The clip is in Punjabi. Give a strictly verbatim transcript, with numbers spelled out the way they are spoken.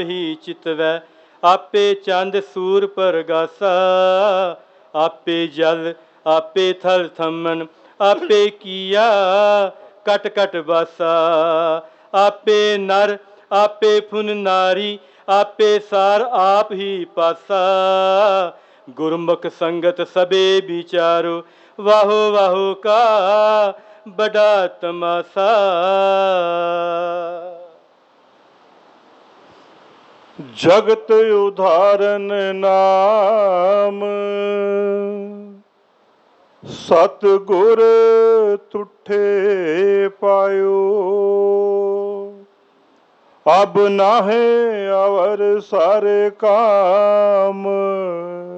ਹੀ ਚਿਤਵੈ ਆਪੇ ਚੰਦ ਸੂਰ ਪਰਗਾਸਾ। ਆਪੇ ਜਲ ਆਪੇ ਥਲ ਥੰਮਨ ਆਪੇ ਕੀਆ ਕਟ ਕਟ ਬਾਸਾ। ਆਪੇ ਨਰ ਆਪੇ ਫੁਨ ਨਾਰੀ ਆਪੇ ਸਾਰ ਆਪ ਹੀ ਪਾਸਾ। ਗੁਰਮੁਖ ਸੰਗਤ ਸਭੇ ਵਿਚਾਰੋ ਵਾਹੋ ਵਾਹੋ ਕਾ ਬੜਾ ਤਮਾਸਾ। ਜਗਤ ਉਧਾਰਨ ਨਾਮ ਸਤਿਗੁਰ ਤੁਠੇ ਪਾਇਓ। ਅਬ ਨਾਹੇ ਅਵਰ ਸਾਰੇ ਕਾਮ